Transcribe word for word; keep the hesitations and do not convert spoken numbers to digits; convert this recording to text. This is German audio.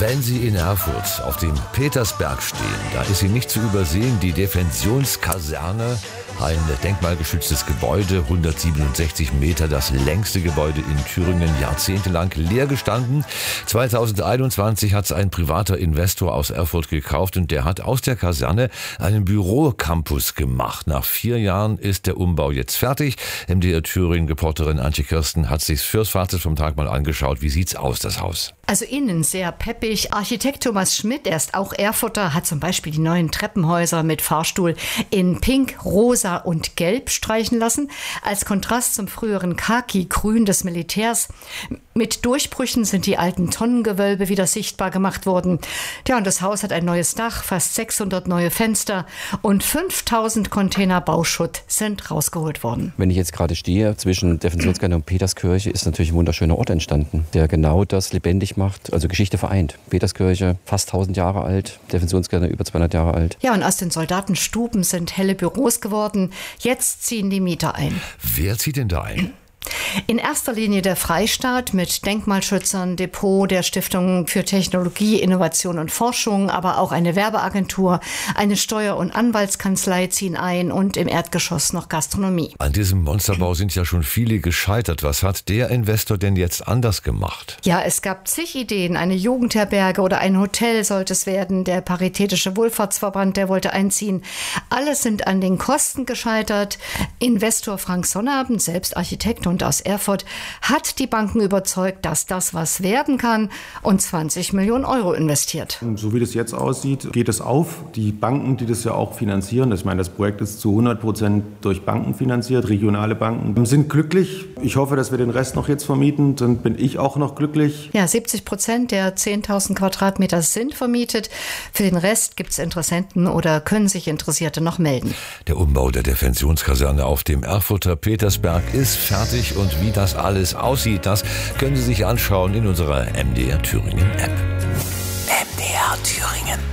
Wenn Sie in Erfurt auf dem Petersberg stehen, da ist sie nicht zu übersehen, die Defensionskaserne. Ein denkmalgeschütztes Gebäude, hundertsiebenundsechzig Meter, das längste Gebäude in Thüringen, jahrzehntelang leer gestanden. zweitausendeinundzwanzig hat es ein privater Investor aus Erfurt gekauft und der hat aus der Kaserne einen Bürocampus gemacht. Nach vier Jahren ist der Umbau jetzt fertig. M D R Thüringen-Reporterin Antje Kirsten hat sich's fürs Fazit vom Tag mal angeschaut. Wie sieht's aus, das Haus? Also innen sehr peppig. Architekt Thomas Schmidt, er ist auch Erfurter, hat zum Beispiel die neuen Treppenhäuser mit Fahrstuhl in Pink, Rosa und Gelb streichen lassen, als Kontrast zum früheren Khaki-Grün des Militärs. Mit Durchbrüchen sind die alten Tonnengewölbe wieder sichtbar gemacht worden. Ja, und das Haus hat ein neues Dach, fast sechshundert neue Fenster und fünftausend Container Bauschutt sind rausgeholt worden. Wenn ich jetzt gerade stehe zwischen Defensionskaserne und Peterskirche, ist natürlich ein wunderschöner Ort entstanden, der genau das lebendig macht, also Geschichte vereint. Peterskirche fast tausend Jahre alt, Defensionskaserne über zweihundert Jahre alt. Ja, und aus den Soldatenstuben sind helle Büros geworden. Jetzt ziehen die Mieter ein. Wer zieht denn da ein? In erster Linie der Freistaat mit Denkmalschützern, Depot der Stiftung für Technologie, Innovation und Forschung, aber auch eine Werbeagentur, eine Steuer- und Anwaltskanzlei ziehen ein und im Erdgeschoss noch Gastronomie. An diesem Monsterbau sind ja schon viele gescheitert. Was hat der Investor denn jetzt anders gemacht? Ja, es gab zig Ideen. Eine Jugendherberge oder ein Hotel sollte es werden. Der Paritätische Wohlfahrtsverband, der wollte einziehen. Alle sind an den Kosten gescheitert. Investor Frank Sonnabend, selbst Architekt und aus Erfurt, hat die Banken überzeugt, dass das was werden kann und zwanzig Millionen Euro investiert. So wie das jetzt aussieht, geht es auf. Die Banken, die das ja auch finanzieren, ich meine, das Projekt ist zu hundert Prozent durch Banken finanziert, regionale Banken, sind glücklich. Ich hoffe, dass wir den Rest noch jetzt vermieten, dann bin ich auch noch glücklich. Ja, siebzig Prozent der zehntausend Quadratmeter sind vermietet. Für den Rest gibt es Interessenten oder können sich Interessierte noch melden. Der Umbau der Defensionskaserne auf dem Erfurter Petersberg ist fertig. Und wie das alles aussieht, das können Sie sich anschauen in unserer M D R Thüringen App. M D R Thüringen.